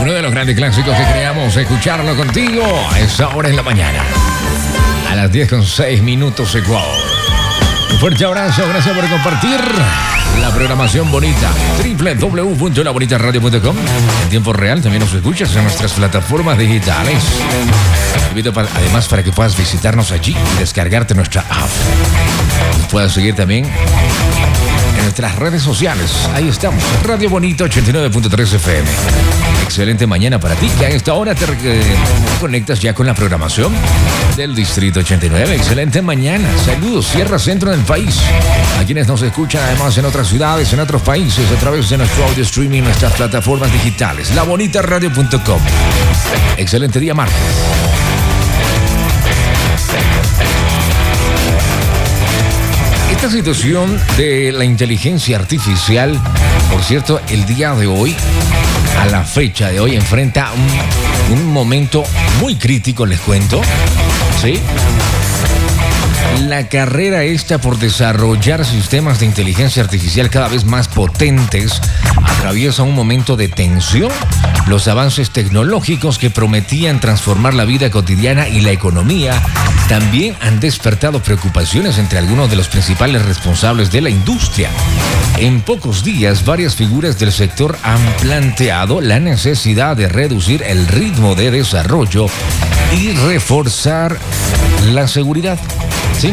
Uno de los grandes clásicos que creamos, escucharlo contigo a esa hora en la mañana. A las 10:06 Ecuador. Un fuerte abrazo, gracias por compartir la programación bonita. www.labonitaradio.com. En tiempo real también nos escuchas en nuestras plataformas digitales. Te invito además para que puedas visitarnos allí y descargarte nuestra app. Nos puedas seguir también en nuestras redes sociales. Ahí estamos, Radio Bonito 89.3 FM. Excelente mañana para ti, que a esta hora te conectas ya con la programación del Distrito 89. Excelente mañana. Saludos, Sierra Centro del país. A quienes nos escuchan además en otras ciudades, en otros países, a través de nuestro audio streaming, nuestras plataformas digitales. labonitaradio.com. Excelente día, martes. Esta situación de la inteligencia artificial, por cierto, el día de hoy, a la fecha de hoy, enfrenta un momento muy crítico, les cuento. ¿Sí? La carrera esta por desarrollar sistemas de inteligencia artificial cada vez más potentes atraviesa un momento de tensión. Los avances tecnológicos que prometían transformar la vida cotidiana y la economía también han despertado preocupaciones entre algunos de los principales responsables de la industria. En pocos días, varias figuras del sector han planteado la necesidad de reducir el ritmo de desarrollo y reforzar la seguridad. ¿Sí?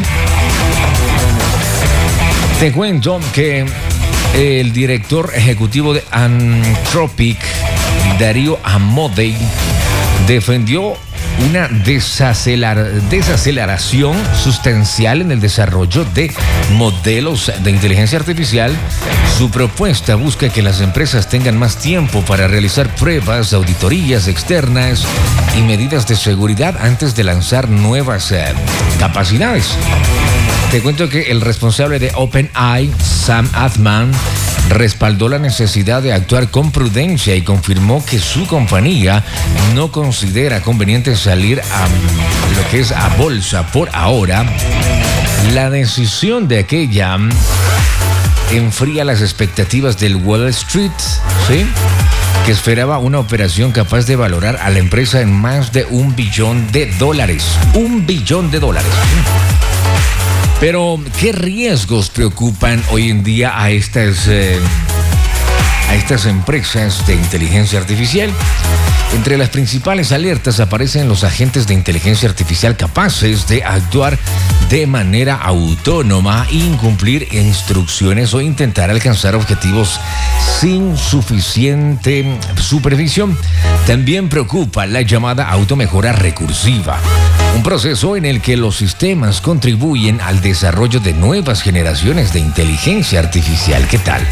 Te cuento que el director ejecutivo de Anthropic, Darío Amodei, defendió una desaceleración sustancial en el desarrollo de modelos de inteligencia artificial. Su propuesta busca que las empresas tengan más tiempo para realizar pruebas, auditorías externas y medidas de seguridad antes de lanzar nuevas capacidades. Te cuento que el responsable de OpenAI, Sam Altman, respaldó la necesidad de actuar con prudencia y confirmó que su compañía no considera conveniente salir a lo que es a bolsa por ahora. La decisión de aquella enfría las expectativas del Wall Street, ¿sí?, que esperaba una operación capaz de valorar a la empresa en más de $1 billón. $1 billón. Pero, ¿qué riesgos preocupan hoy en día a estas empresas de inteligencia artificial? Entre las principales alertas aparecen los agentes de inteligencia artificial capaces de actuar de manera autónoma, incumplir instrucciones o intentar alcanzar objetivos sin suficiente supervisión. También preocupa la llamada automejora recursiva, un proceso en el que los sistemas contribuyen al desarrollo de nuevas generaciones de inteligencia artificial. ¿Qué tal?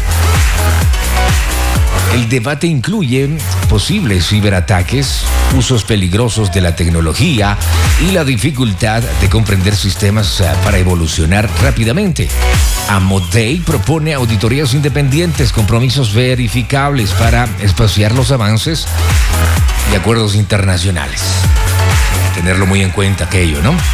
El debate incluye posibles ciberataques, usos peligrosos de la tecnología y la dificultad de comprender sistemas para evolucionar rápidamente. Amodei propone auditorías independientes, compromisos verificables para espaciar los avances y acuerdos internacionales. Tenerlo muy en cuenta aquello, ¿no?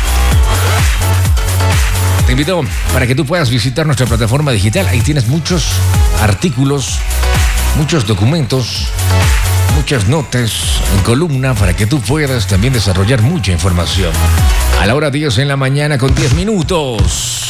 Te invito para que tú puedas visitar nuestra plataforma digital. Ahí tienes muchos artículos, muchos documentos, muchas notas en columna para que tú puedas también desarrollar mucha información. A la hora 10 en la mañana con 10 minutos.